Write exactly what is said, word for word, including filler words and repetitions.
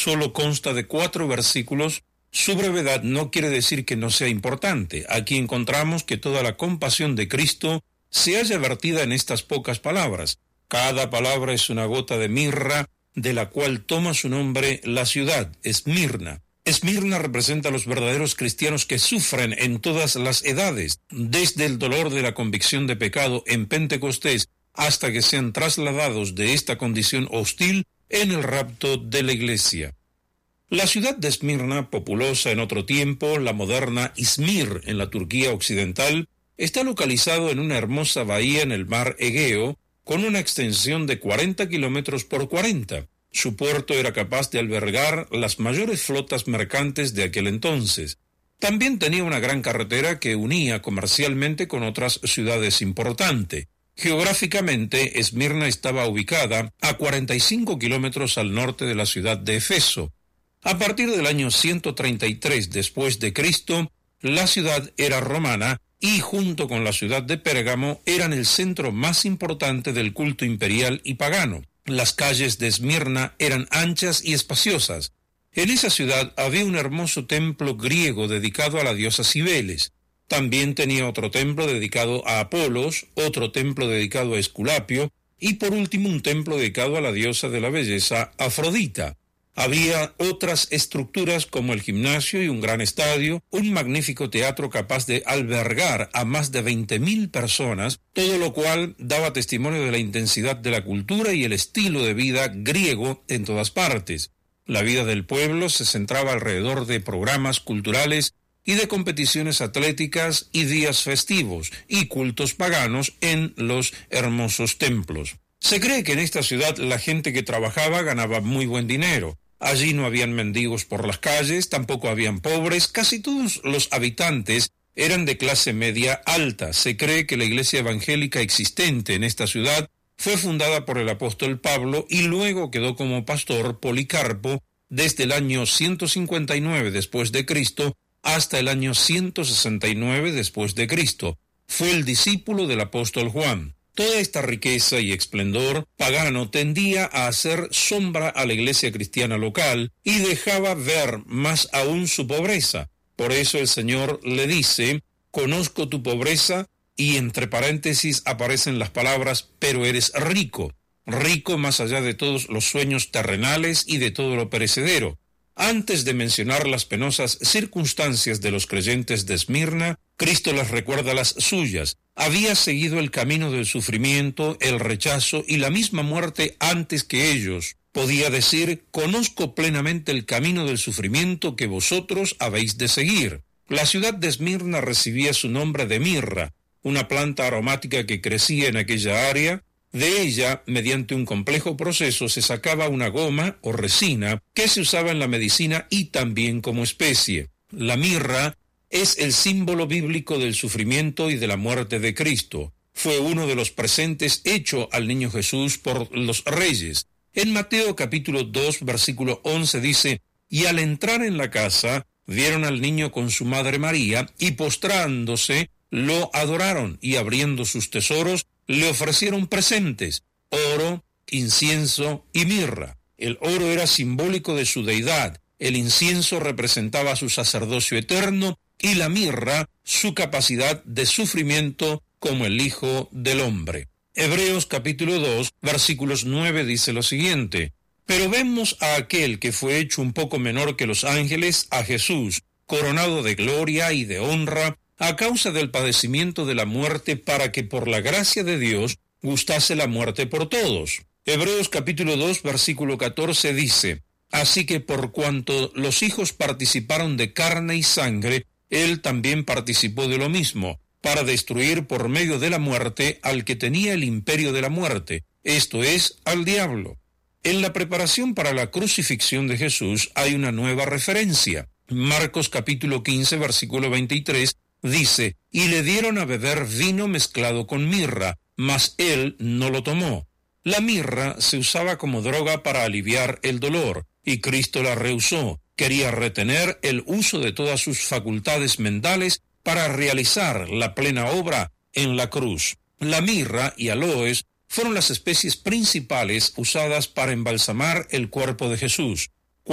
solo consta de cuatro versículos, su brevedad no quiere decir que no sea importante. Aquí encontramos que toda la compasión de Cristo se halla vertida en estas pocas palabras. Cada palabra es una gota de mirra, de la cual toma su nombre la ciudad, Esmirna. Esmirna representa a los verdaderos cristianos que sufren en todas las edades, desde el dolor de la convicción de pecado en Pentecostés hasta que sean trasladados de esta condición hostil en el rapto de la iglesia. La ciudad de Esmirna, populosa en otro tiempo, la moderna Izmir en la Turquía occidental, está localizado en una hermosa bahía en el mar Egeo, con una extensión de cuarenta kilómetros por cuarenta. Su puerto era capaz de albergar las mayores flotas mercantes de aquel entonces. También tenía una gran carretera que unía comercialmente con otras ciudades importantes. Geográficamente, Esmirna estaba ubicada a cuarenta y cinco kilómetros al norte de la ciudad de Efeso. A partir del año ciento treinta y tres después de Cristo, la ciudad era romana y junto con la ciudad de Pérgamo eran el centro más importante del culto imperial y pagano. Las calles de Esmirna eran anchas y espaciosas. En esa ciudad había un hermoso templo griego dedicado a la diosa Cibeles. También tenía otro templo dedicado a Apolos, otro templo dedicado a Esculapio y por último un templo dedicado a la diosa de la belleza Afrodita. Había otras estructuras como el gimnasio y un gran estadio, un magnífico teatro capaz de albergar a más de veinte mil personas, todo lo cual daba testimonio de la intensidad de la cultura y el estilo de vida griego en todas partes. La vida del pueblo se centraba alrededor de programas culturales y de competiciones atléticas y días festivos y cultos paganos en los hermosos templos. Se cree que en esta ciudad la gente que trabajaba ganaba muy buen dinero. Allí no habían mendigos por las calles, tampoco habían pobres, casi todos los habitantes eran de clase media alta. Se cree que la iglesia evangélica existente en esta ciudad fue fundada por el apóstol Pablo y luego quedó como pastor Policarpo desde el año ciento cincuenta y nueve después de Cristo hasta el año ciento sesenta y nueve después de Cristo. Fue el discípulo del apóstol Juan. Toda esta riqueza y esplendor pagano tendía a hacer sombra a la iglesia cristiana local y dejaba ver más aún su pobreza. Por eso el Señor le dice, conozco tu pobreza, y entre paréntesis aparecen las palabras, pero eres rico, rico más allá de todos los sueños terrenales y de todo lo perecedero. Antes de mencionar las penosas circunstancias de los creyentes de Esmirna, Cristo les recuerda las suyas. Había seguido el camino del sufrimiento, el rechazo y la misma muerte antes que ellos. Podía decir, conozco plenamente el camino del sufrimiento que vosotros habéis de seguir. La ciudad de Esmirna recibía su nombre de mirra, una planta aromática que crecía en aquella área. De ella, mediante un complejo proceso, se sacaba una goma o resina que se usaba en la medicina y también como especie. La mirra es el símbolo bíblico del sufrimiento y de la muerte de Cristo. Fue uno de los presentes hecho al niño Jesús por los reyes. En Mateo capítulo dos, versículo once dice, «Y al entrar en la casa, vieron al niño con su madre María, y postrándose, lo adoraron, y abriendo sus tesoros, le ofrecieron presentes, oro, incienso y mirra». El oro era simbólico de su deidad, el incienso representaba su sacerdocio eterno y la mirra su capacidad de sufrimiento como el Hijo del Hombre. Hebreos capítulo dos, versículos nueve dice lo siguiente, «Pero vemos a aquel que fue hecho un poco menor que los ángeles, a Jesús, coronado de gloria y de honra, a causa del padecimiento de la muerte, para que por la gracia de Dios gustase la muerte por todos». Hebreos capítulo dos, versículo catorce dice, «Así que por cuanto los hijos participaron de carne y sangre, él también participó de lo mismo, para destruir por medio de la muerte al que tenía el imperio de la muerte, esto es, al diablo». En la preparación para la crucifixión de Jesús hay una nueva referencia. Marcos capítulo quince, versículo veintitrés, dice, «Y le dieron a beber vino mezclado con mirra, mas él no lo tomó». La mirra se usaba como droga para aliviar el dolor, y Cristo la rehusó. Quería retener el uso de todas sus facultades mentales para realizar la plena obra en la cruz. La mirra y aloes fueron las especies principales usadas para embalsamar el cuerpo de Jesús.